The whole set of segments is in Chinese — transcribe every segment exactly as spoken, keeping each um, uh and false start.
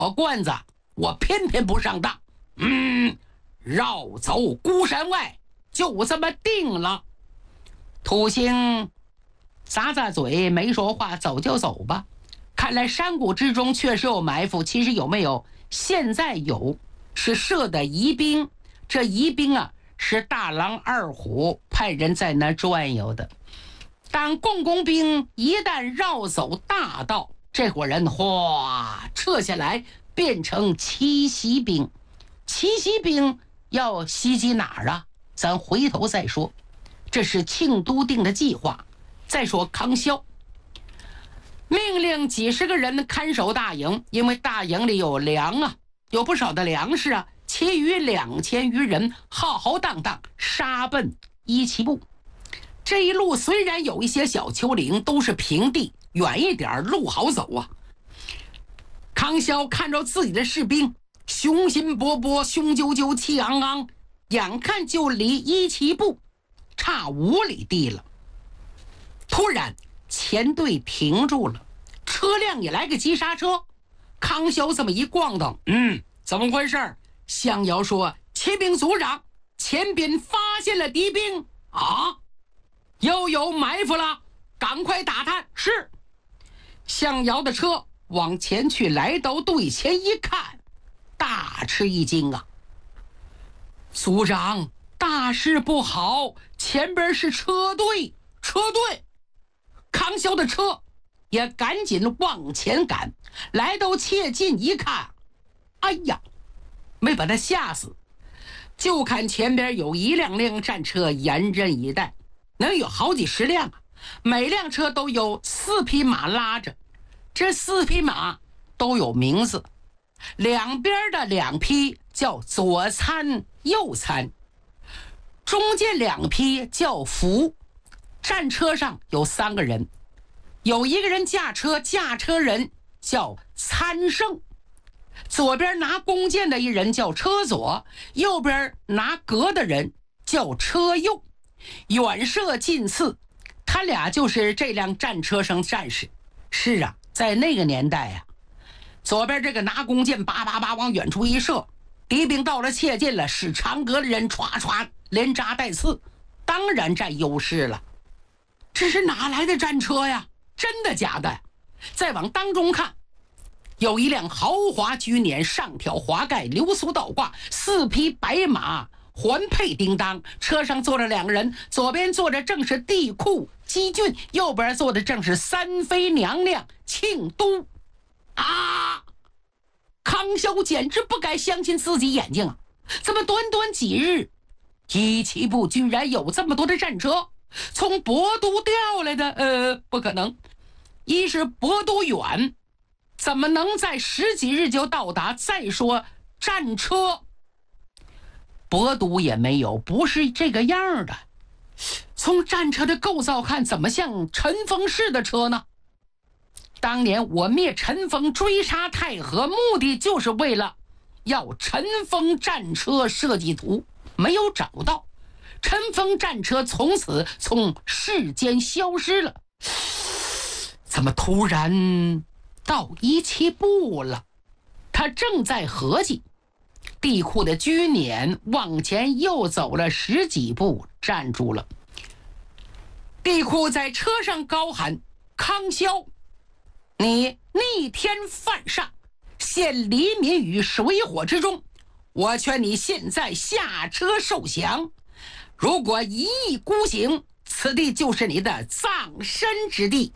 我罐子我偏偏不上当。嗯，绕走孤山外，就这么定了。土星咂咂嘴没说话，走就走吧。看来山谷之中确实有埋伏，其实有没有？现在有，是设的疑兵。这疑兵啊，是大狼二虎派人在那转悠的。当共工兵一旦绕走大道，这伙人哗撤下来，变成奇袭兵。奇袭兵要袭击哪儿啊？咱回头再说。这是庆都定的计划。再说康萧命令几十个人看守大营，因为大营里有粮啊，有不少的粮食啊。其余两千余人浩浩荡荡杀奔伊岐部。这一路虽然有一些小丘陵，都是平地，远一点路好走啊。康萧看着自己的士兵雄心勃勃，雄赳赳，气昂昂，眼看就离伊岐部差五里地了。突然前队停住了，车辆也来个急刹车。康萧这么一逛荡，嗯，怎么回事？向遥说：骑兵组长，前边发现了敌兵啊，又有埋伏了，赶快打探。是。向遥的车往前去，来到队前一看，大吃一惊啊！组长，大事不好，前边是车队，车队！康萧的车也赶紧往前赶，来到切近一看，哎呀，没把他吓死。就看前边有一辆辆战车严阵以待，能有好几十辆啊，每辆车都有四匹马拉着，这四匹马都有名字，两边的两匹叫左参右参，中间两匹叫辅。战车上有三个人，有一个人驾车，驾车人叫参胜，左边拿弓箭的一人叫车左，右边拿戈的人叫车右。远射近刺，他俩就是这辆战车上战士。是啊，在那个年代啊，左边这个拿弓箭叭叭叭往远处一射，敌兵到了切近了，使长戈的人歘歘连扎带刺，当然占优势了。这是哪来的战车呀？真的假的？再往当中看，有一辆豪华居辇，上挑华盖，流苏倒挂，四匹白马环佩叮当，车上坐着两个人，左边坐着正是帝喾姬俊，右边坐的正是三妃娘娘庆都。啊！康萧简直不敢相信自己眼睛啊！怎么短短几日，伊岐部居然有这么多的战车？从博都调来的？呃，不可能。一是博都远，怎么能在十几日就到达？再说战车，博都也没有，不是这个样的。从战车的构造看，怎么像陈封式的车呢？当年我灭陈封，追杀太和，目的就是为了要陈封战车设计图，没有找到。陈封战车从此从世间消失了。怎么突然到伊岐部了？他正在合计。帝喾的居辇往前又走了十几步，站住了。帝喾在车上高喊：康萧，你逆天犯上，陷黎民于水火之中，我劝你现在下车受降。如果一意孤行，此地就是你的葬身之地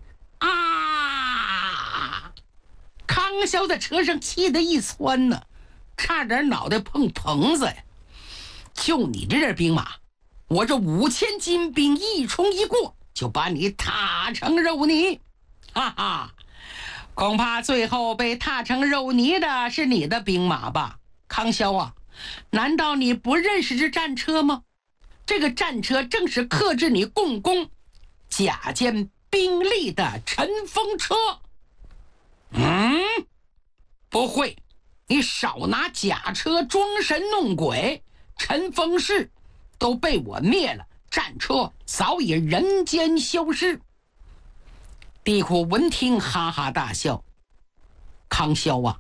啊！康萧在车上气得一窜呢，差点脑袋碰棚子呀！就你这点兵马，我这五千精兵一冲一过，就把你踏成肉泥！哈哈，恐怕最后被踏成肉泥的是你的兵马吧？康萧啊，难道你不认识这战车吗？这个战车正是克制你共工甲间兵力的陈封车。嗯，不会，你少拿甲车装神弄鬼，陈封氏都被我灭了，战车早已人间消失。帝喾闻听哈哈大笑。康萧啊，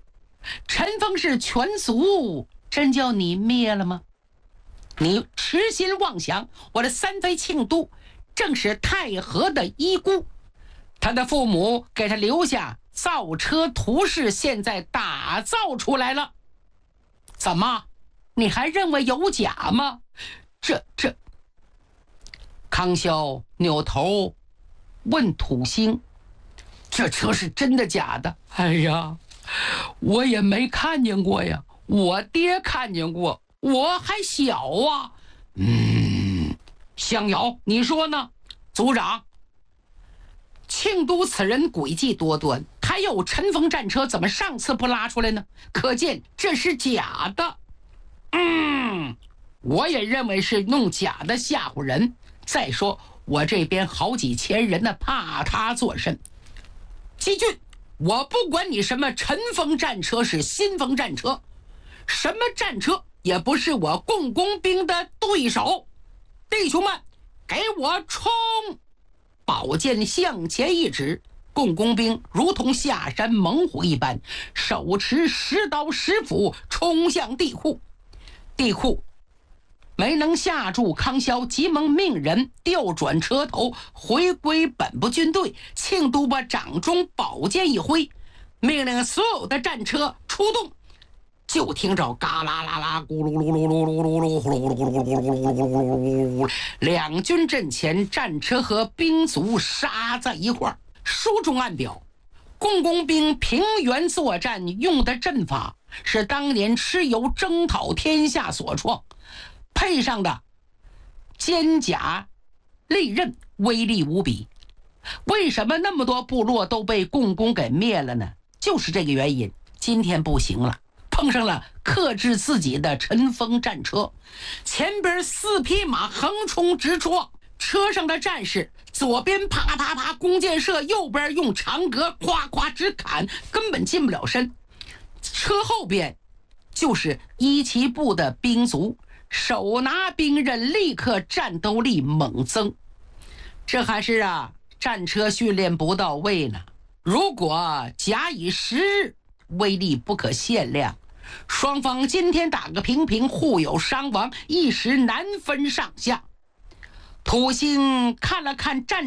陈封氏全族真叫你灭了吗？你痴心妄想，我的三妃庆都正是太和的遗孤，他的父母给他留下造车图式，现在打造出来了。怎么，你还认为有假吗？这这康萧扭头问土星，这车是真的假的？哎呀，我也没看见过呀，我爹看见过，我还小啊。嗯，相瑶，你说呢？族长，庆都此人诡计多端，他有尘封战车，怎么上次不拉出来呢？可见这是假的。嗯，我也认为是弄假的吓唬人。再说我这边好几千人呢，怕他作甚？季俊，我不管你什么尘封战车是新封战车，什么战车也不是我共工兵的对手。弟兄们，给我冲！宝剑向前一指，共工兵如同下山猛虎一般，手持石刀石斧冲向地库。地库没能下住康萧，急忙命人调转车头，回归本部军队。庆都把掌中宝剑一挥，命令所有的战车出动。就听着嘎啦啦啦咕噜噜噜噜噜噜噜噜噜噜噜噜噜噜噜，两军阵前战车和兵卒杀在一块儿。书中暗表，共工兵平原作战用的阵法是当年蚩尤征讨天下所创，配上的肩甲利刃威力无比。为什么那么多部落都被共工给灭了呢？就是这个原因。今天不行了，碰上了克制自己的尘封战车，前边四匹马横冲直撞，车上的战士左边啪啪啪弓箭射，右边用长戈夸夸直砍，根本近不了身。车后边就是一骑部的兵卒，手拿兵刃，立刻战斗力猛增。这还是啊战车训练不到位呢，如果假以时日，威力不可限量。双方今天打个平平，互有伤亡，一时难分上下。土星看了看战